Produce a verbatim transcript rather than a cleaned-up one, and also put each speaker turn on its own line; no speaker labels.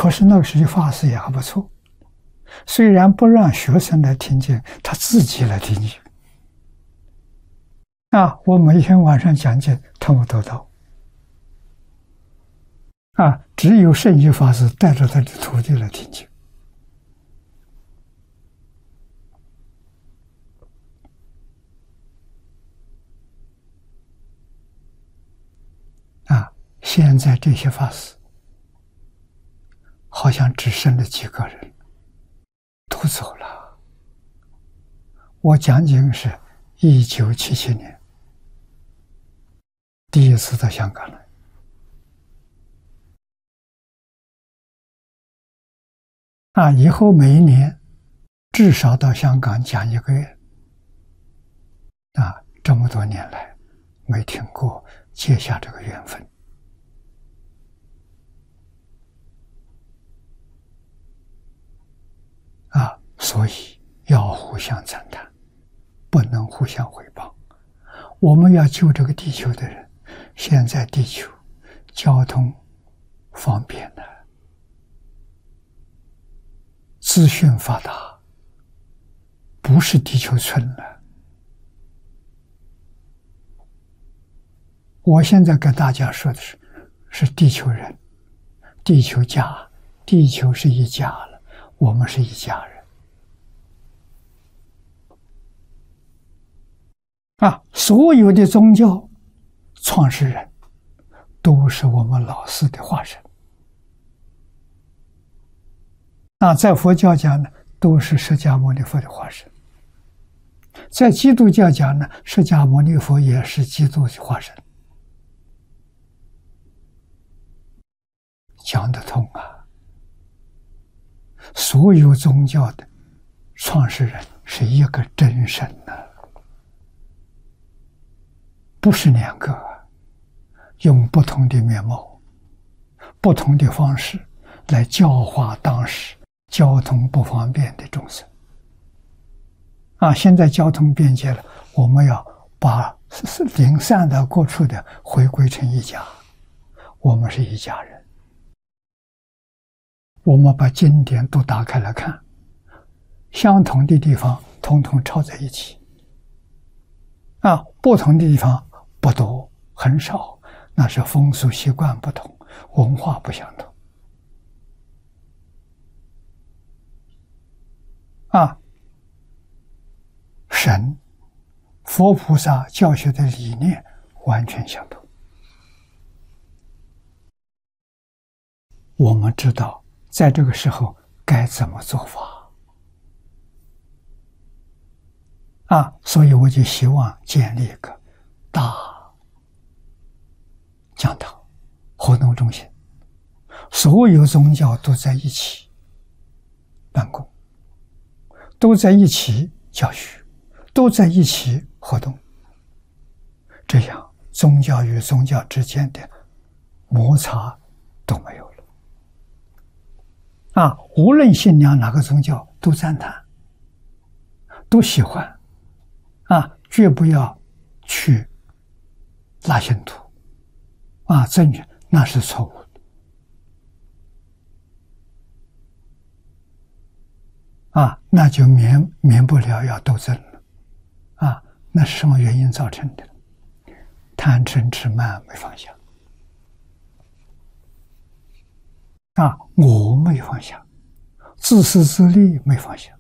可是那个时候法师也还不错，虽然不让学生来听经，他自己来听经。啊，我每天晚上讲经，他们都到。啊，只有圣严法师带着他的徒弟来听经。啊，现在这些法师好像只剩了几个人，都走了。我讲经是一九七七年第一次到香港来，啊，以后每一年至少到香港讲一个月。啊，这么多年来没听过结下这个缘分。啊，所以要互相赞叹，不能互相诽谤。我们要救这个地球的人。现在地球交通方便了，资讯发达，不是地球村了。我现在跟大家说的是，是地球人，地球家，地球是一家了，我们是一家人。啊，所有的宗教创始人都是我们老师的化身。啊，在佛教讲呢，都是释迦牟尼佛的化身；在基督教讲呢，释迦牟尼佛也是基督的化身。讲得通啊！所有宗教的创始人是一个真神呢、啊，不是两个，用不同的面貌、不同的方式来教化当时交通不方便的众生。啊，现在交通便捷了，我们要把零散的过处的回归成一家，我们是一家人。我们把经典都打开来看，相同的地方统统抄在一起。啊，不同的地方不多，很少，那是风俗习惯不同，文化不相同。啊，神、佛菩萨教学的理念完全相同。我们知道在这个时候该怎么做法。啊，所以我就希望建立一个大讲堂、活动中心，所有宗教都在一起办公，都在一起教学，都在一起活动，这样宗教与宗教之间的摩擦都没有了。啊，无论信仰哪个宗教，都赞叹，都喜欢，啊，绝不要去拉信徒，啊，正确那是错误的。啊，那就免免不了要斗争了。啊，那是什么原因造成的？贪嗔痴慢没放下。啊，我没放下，自私自利没放下。